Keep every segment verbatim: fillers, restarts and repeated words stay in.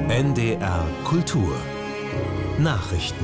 N D R Kultur Nachrichten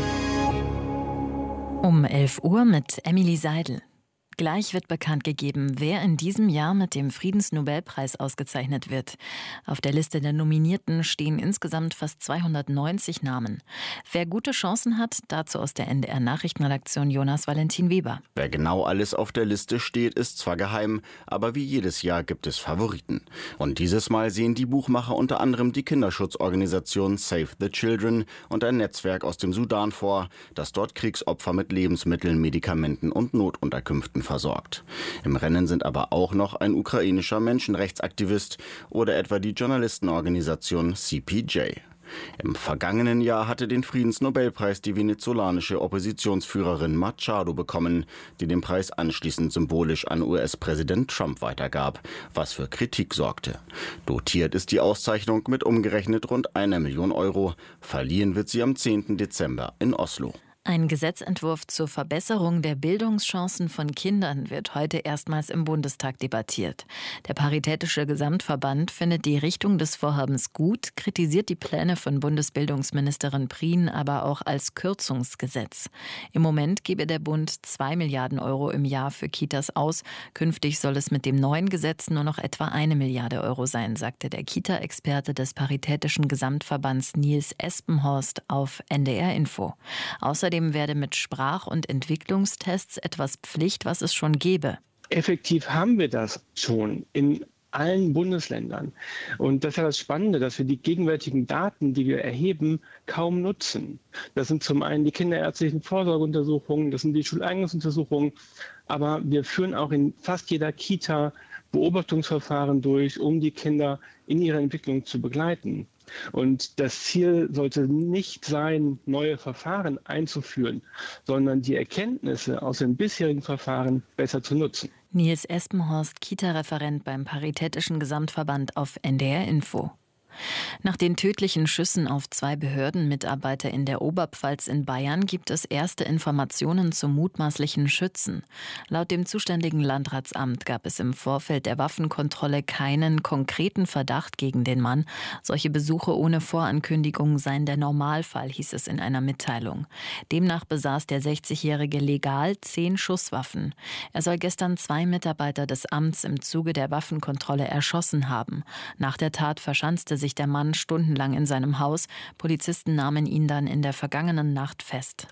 Um elf Uhr mit Emily Seidel. Gleich wird bekannt gegeben, wer in diesem Jahr mit dem Friedensnobelpreis ausgezeichnet wird. Auf der Liste der Nominierten stehen insgesamt fast zweihundertneunzig Namen. Wer gute Chancen hat, dazu aus der N D R-Nachrichtenredaktion Jonas Valentin Weber. Wer genau alles auf der Liste steht, ist zwar geheim, aber wie jedes Jahr gibt es Favoriten. Und dieses Mal sehen die Buchmacher unter anderem die Kinderschutzorganisation Save the Children und ein Netzwerk aus dem Sudan vor, das dort Kriegsopfer mit Lebensmitteln, Medikamenten und Notunterkünften versorgt. Im Rennen sind aber auch noch ein ukrainischer Menschenrechtsaktivist oder etwa die Journalistenorganisation C P J. Im vergangenen Jahr hatte den Friedensnobelpreis die venezolanische Oppositionsführerin Machado bekommen, die den Preis anschließend symbolisch an U S-Präsident Trump weitergab, was für Kritik sorgte. Dotiert ist die Auszeichnung mit umgerechnet rund einer Million Euro. Verliehen wird sie am zehnten Dezember in Oslo. Ein Gesetzentwurf zur Verbesserung der Bildungschancen von Kindern wird heute erstmals im Bundestag debattiert. Der Paritätische Gesamtverband findet die Richtung des Vorhabens gut, kritisiert die Pläne von Bundesbildungsministerin Prien aber auch als Kürzungsgesetz. Im Moment gebe der Bund zwei Milliarden Euro im Jahr für Kitas aus. Künftig soll es mit dem neuen Gesetz nur noch etwa eine Milliarde Euro sein, sagte der Kita-Experte des Paritätischen Gesamtverbands Nils Espenhorst auf N D R Info. Außerdem Außerdem werde mit Sprach- und Entwicklungstests etwas Pflicht, was es schon gäbe. Effektiv haben wir das schon in allen Bundesländern. Und das ist ja das Spannende, dass wir die gegenwärtigen Daten, die wir erheben, kaum nutzen. Das sind zum einen die kinderärztlichen Vorsorgeuntersuchungen, das sind die Schuleingangsuntersuchungen, aber wir führen auch in fast jeder Kita Beobachtungsverfahren durch, um die Kinder in ihrer Entwicklung zu begleiten. Und das Ziel sollte nicht sein, neue Verfahren einzuführen, sondern die Erkenntnisse aus den bisherigen Verfahren besser zu nutzen. Nils Espenhorst, Kita-Referent beim Paritätischen Gesamtverband auf N D R Info. Nach den tödlichen Schüssen auf zwei Behördenmitarbeiter in der Oberpfalz in Bayern gibt es erste Informationen zum mutmaßlichen Schützen. Laut dem zuständigen Landratsamt gab es im Vorfeld der Waffenkontrolle keinen konkreten Verdacht gegen den Mann. Solche Besuche ohne Vorankündigung seien der Normalfall, hieß es in einer Mitteilung. Demnach besaß der sechzigjährige legal zehn Schusswaffen. Er soll gestern zwei Mitarbeiter des Amts im Zuge der Waffenkontrolle erschossen haben. Nach der Tat verschanzte sich sich der Mann stundenlang in seinem Haus. Polizisten nahmen ihn dann in der vergangenen Nacht fest.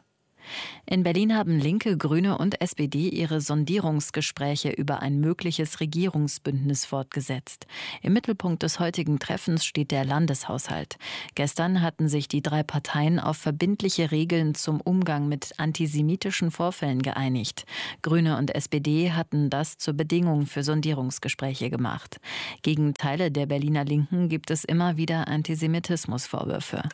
In Berlin haben Linke, Grüne und S P D ihre Sondierungsgespräche über ein mögliches Regierungsbündnis fortgesetzt. Im Mittelpunkt des heutigen Treffens steht der Landeshaushalt. Gestern hatten sich die drei Parteien auf verbindliche Regeln zum Umgang mit antisemitischen Vorfällen geeinigt. Grüne und S P D hatten das zur Bedingung für Sondierungsgespräche gemacht. Gegen Teile der Berliner Linken gibt es immer wieder Antisemitismusvorwürfe.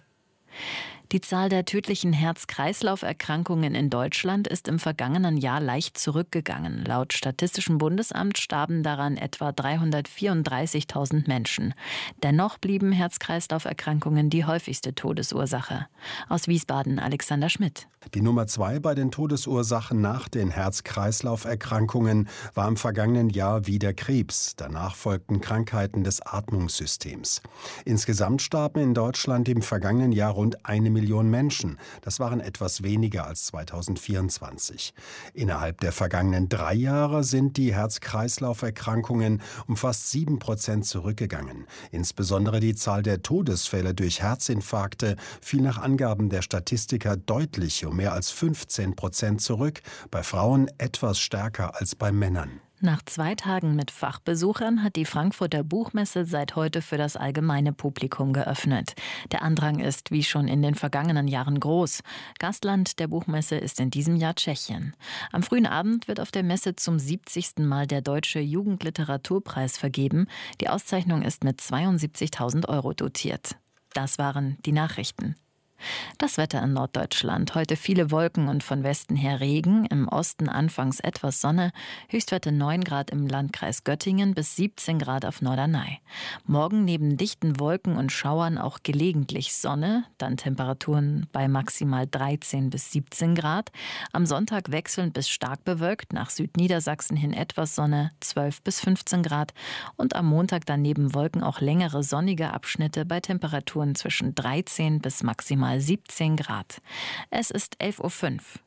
Die Zahl der tödlichen Herz-Kreislauf-Erkrankungen in Deutschland ist im vergangenen Jahr leicht zurückgegangen. Laut Statistischem Bundesamt starben daran etwa dreihundertvierunddreißigtausend Menschen. Dennoch blieben Herz-Kreislauf-Erkrankungen die häufigste Todesursache. Aus Wiesbaden Alexander Schmidt. Die Nummer zwei bei den Todesursachen nach den Herz-Kreislauf-Erkrankungen war im vergangenen Jahr wieder Krebs. Danach folgten Krankheiten des Atmungssystems. Insgesamt starben in Deutschland im vergangenen Jahr rund eine Million Menschen. Das waren etwas weniger als zweitausendvierundzwanzig. Innerhalb der vergangenen drei Jahre sind die Herz-Kreislauf-Erkrankungen um fast sieben Prozent zurückgegangen. Insbesondere die Zahl der Todesfälle durch Herzinfarkte fiel nach Angaben der Statistiker deutlich um mehr als fünfzehn Prozent zurück, bei Frauen etwas stärker als bei Männern. Nach zwei Tagen mit Fachbesuchern hat die Frankfurter Buchmesse seit heute für das allgemeine Publikum geöffnet. Der Andrang ist wie schon in den vergangenen Jahren groß. Gastland der Buchmesse ist in diesem Jahr Tschechien. Am frühen Abend wird auf der Messe zum siebzigsten Mal der Deutsche Jugendliteraturpreis vergeben. Die Auszeichnung ist mit zweiundsiebzigtausend Euro dotiert. Das waren die Nachrichten. Das Wetter in Norddeutschland. Heute viele Wolken und von Westen her Regen. Im Osten anfangs etwas Sonne. Höchstwerte neun Grad im Landkreis Göttingen bis siebzehn Grad auf Norderney. Morgen neben dichten Wolken und Schauern auch gelegentlich Sonne. Dann Temperaturen bei maximal dreizehn bis siebzehn Grad. Am Sonntag wechselnd bis stark bewölkt. Nach Südniedersachsen hin etwas Sonne, zwölf bis fünfzehn Grad. Und am Montag dann neben Wolken auch längere sonnige Abschnitte bei Temperaturen zwischen dreizehn bis maximal siebzehn Grad. Es ist elf Uhr fünf.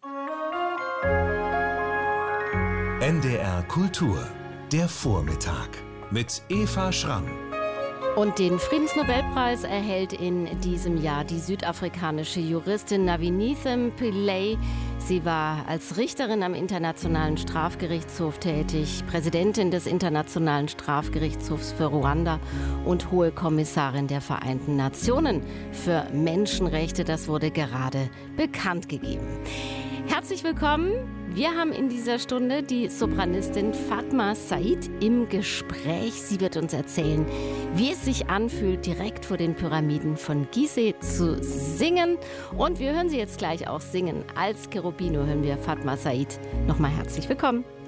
N D R Kultur, der Vormittag mit Eva Schramm. Und den Friedensnobelpreis erhält in diesem Jahr die südafrikanische Juristin Navinithem Pillay. Sie war als Richterin am Internationalen Strafgerichtshof tätig, Präsidentin des Internationalen Strafgerichtshofs für Ruanda und Hohe Kommissarin der Vereinten Nationen für Menschenrechte. Das wurde gerade bekannt gegeben. Herzlich willkommen. Wir haben in dieser Stunde die Sopranistin Fatma Said im Gespräch. Sie wird uns erzählen, wie es sich anfühlt, direkt vor den Pyramiden von Gizeh zu singen. Und wir hören sie jetzt gleich auch singen. Als Cherubino hören wir Fatma Said. Nochmal herzlich willkommen.